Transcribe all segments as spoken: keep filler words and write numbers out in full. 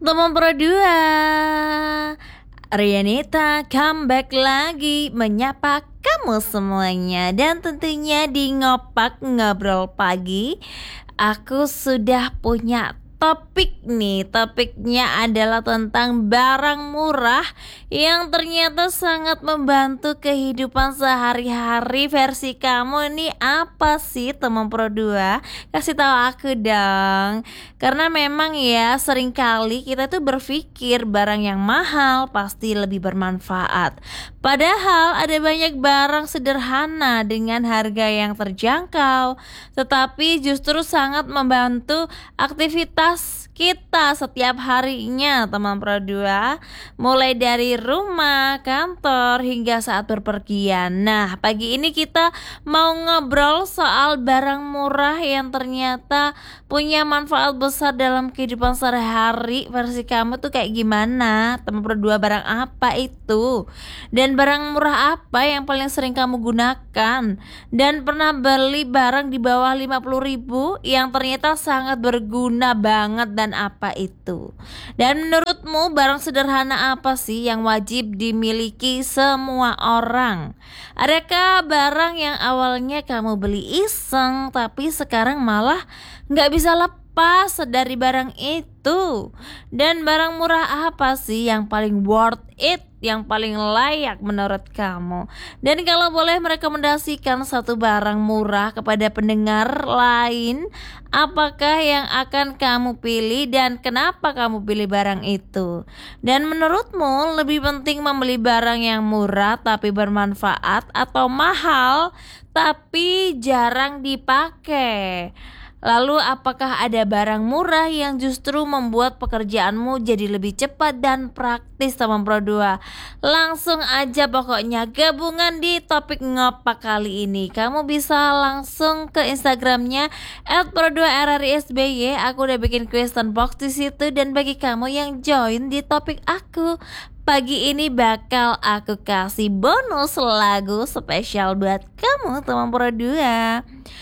Teman berdua, Rianita comeback lagi menyapa kamu semuanya. Dan tentunya di Ngopak Ngobrol Pagi, aku sudah punya topik nih. Topiknya adalah tentang barang murah yang ternyata sangat membantu kehidupan sehari-hari. Versi kamu ini apa sih, teman Pro dua? Kasih tahu aku dong. Karena memang ya seringkali kita tuh berpikir barang yang mahal pasti lebih bermanfaat. Padahal ada banyak barang sederhana dengan harga yang terjangkau, tetapi justru sangat membantu aktivitas kita setiap harinya, teman Pro dua. Mulai dari rumah, kantor, hingga saat berpergian. Nah, pagi ini kita mau ngobrol soal barang murah yang ternyata punya manfaat besar dalam kehidupan sehari-hari. Versi kamu tuh kayak gimana, teman Pro dua? Barang apa itu? Dan barang murah apa yang paling sering kamu gunakan? Dan pernah beli barang di bawah lima puluh ribu yang ternyata sangat berguna banget, dan apa itu? Dan menurutmu barang sederhana apa sih yang wajib dimiliki semua orang? Adakah barang yang awalnya kamu beli iseng tapi sekarang malah nggak bisa lepas dari barang itu? Dan barang murah apa sih yang paling worth it, yang paling layak menurut kamu? Dan kalau boleh merekomendasikan satu barang murah kepada pendengar lain, apakah yang akan kamu pilih dan kenapa kamu pilih barang itu? Dan menurutmu lebih penting membeli barang yang murah tapi bermanfaat, atau mahal tapi jarang dipakai? Lalu apakah ada barang murah yang justru membuat pekerjaanmu jadi lebih cepat dan praktis, teman Pro dua? Langsung aja pokoknya gabungan di topik ngopak kali ini. Kamu bisa langsung ke Instagramnya et pro dua r r i s b y. Aku udah bikin question box di situ, dan bagi kamu yang join di topik aku pagi ini bakal aku kasih bonus lagu spesial buat kamu, teman Pro dua.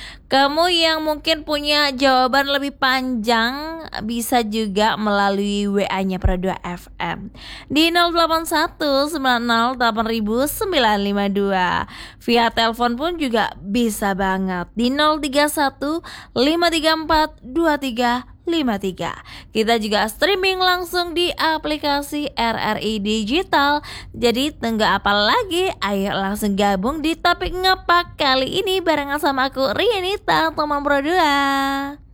Kamu yang mungkin punya jawaban lebih panjang bisa juga melalui W A-nya Pro dua F M di nol delapan satu sembilan nol delapan sembilan lima dua. Via telepon pun juga bisa banget di nol tiga satu lima tiga empat dua tiga lima tiga. Kita juga streaming langsung di aplikasi R R I Digital. Jadi tunggu apa lagi? Ayo langsung gabung di topik ngepak kali ini barengan sama aku, Rianita, teman Pro dua.